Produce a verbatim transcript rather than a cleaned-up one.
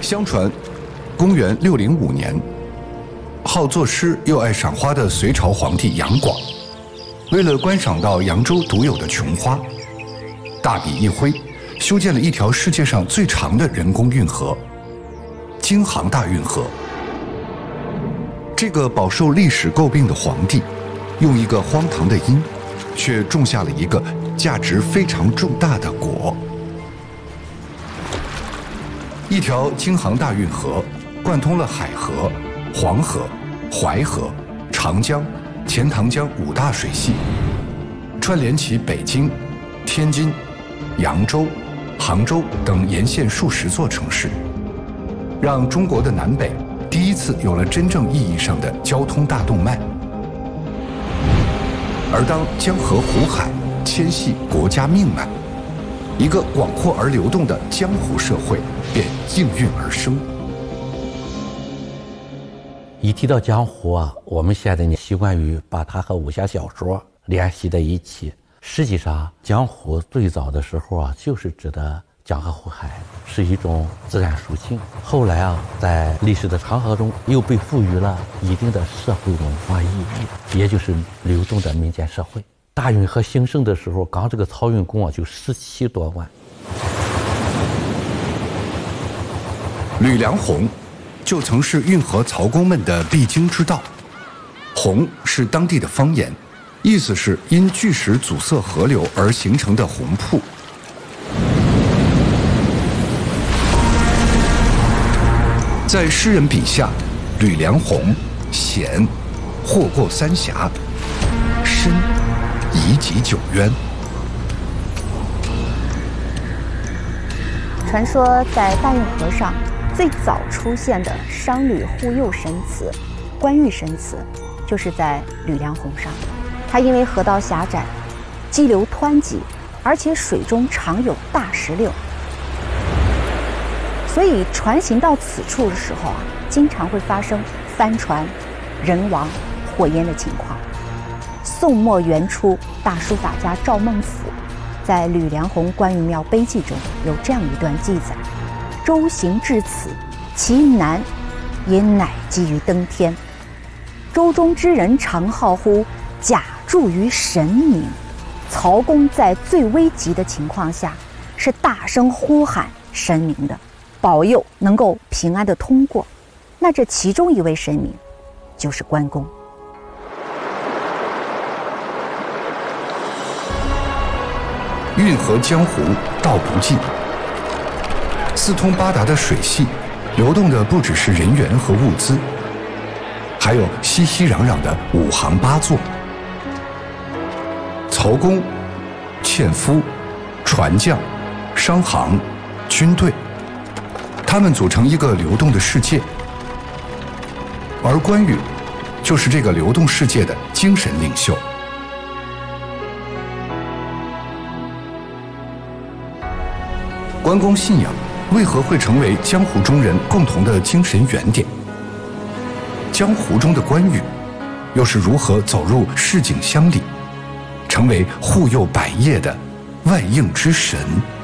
相传，公元六零五年，好作诗又爱赏花的隋朝皇帝杨广，为了观赏到扬州独有的琼花，大笔一挥，修建了一条世界上最长的人工运河——京杭大运河。这个饱受历史诟病的皇帝，用一个荒唐的因，却种下了一个价值非常重大的果。一条京杭大运河贯通了海河、黄河、淮河、长江、钱塘江五大水系，串联起北京、天津、扬州、杭州等沿线数十座城市，让中国的南北第一次有了真正意义上的交通大动脉。而当江河湖海牵系国家命脉，一个广阔而流动的江湖社会便应运而生。 一提到江湖啊，我们现在呢习惯于把它和武侠小说联系在一起。实际上，江湖最早的时候啊，就是指的江河湖海，是一种自然属性。后来啊，在历史的长河中，又被赋予了一定的社会文化意义，也就是流动的民间社会。大运河兴盛的时候，刚这个漕运工啊就十七多万。 吕良洪就曾是运河漕工们的必经之道。洪是当地的方言，意思是因巨石阻塞河流而形成的洪瀑。在诗人笔下，吕良洪险，祸过三峡，深，以己九渊。 传说在大运河上最早出现的商旅互诱神词、关羽神词，就是在吕良洪上。它因为河道狭窄，激流湍急，而且水中常有大石榴，所以船行到此处的时候啊，经常会发生翻船、人亡、火淹的情况。宋末元初，大书法家赵孟俯在《吕良洪关羽庙碑记》中有这样一段记载：舟行至此，其难也乃基于登天。舟中之人常号呼，假助于神明。曹公在最危急的情况下，是大声呼喊神明的，保佑能够平安的通过。那这其中一位神明就是关公。 运河江湖道不尽，四通八达的水系，流动的不只是人员和物资，还有熙熙攘攘的五行八作。漕工、纤夫、船匠、商行、军队，他们组成一个流动的世界，而关羽就是这个流动世界的精神领袖。关公信仰为何会成为江湖中人共同的精神原点？江湖中的关羽又是如何走入市井乡里，成为护佑百业的万应之神？